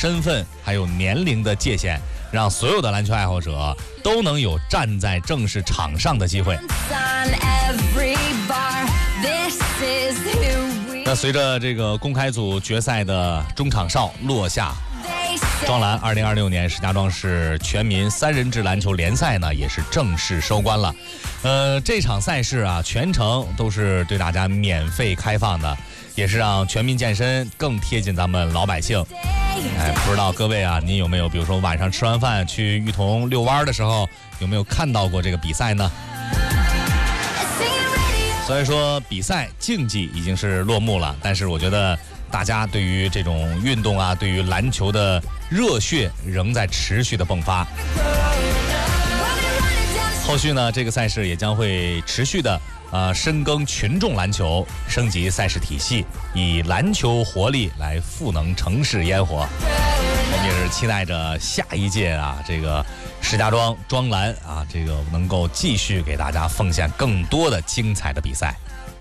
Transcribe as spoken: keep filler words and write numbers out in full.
身份还有年龄的界限，让所有的篮球爱好者都能有站在正式场上的机会。那随着这个公开组决赛的中场哨落下，庄篮二零二六年石家庄市全民三人制篮球联赛呢也是正式收官了。呃，这场赛事啊全程都是对大家免费开放的，也是让全民健身更贴近咱们老百姓。哎，不知道各位啊，您有没有比如说晚上吃完饭去玉桐遛弯的时候，有没有看到过这个比赛呢？所以说比赛竞技已经是落幕了，但是我觉得大家对于这种运动啊，对于篮球的热血仍在持续的迸发。后续呢，这个赛事也将会持续的呃深耕群众篮球，升级赛事体系，以篮球活力来赋能城市烟火。我们也是期待着下一届啊，这个石家庄庄篮啊，这个能够继续给大家奉献更多的精彩的比赛。